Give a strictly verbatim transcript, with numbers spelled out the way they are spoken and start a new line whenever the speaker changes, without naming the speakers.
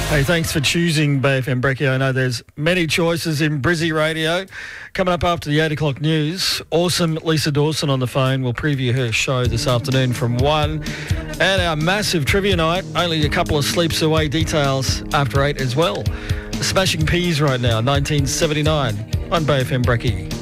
Hey, thanks for choosing B F M Brekkie. I know there's many choices in Brizzy Radio. Coming up after the eight o'clock news, awesome Lisa Dawson on the phone. We'll preview her show this afternoon from one. And our massive trivia night, only a couple of sleeps away. Details after eight as well. Smashing Peas right now, nineteen seventy-nine on B F M Brekkie.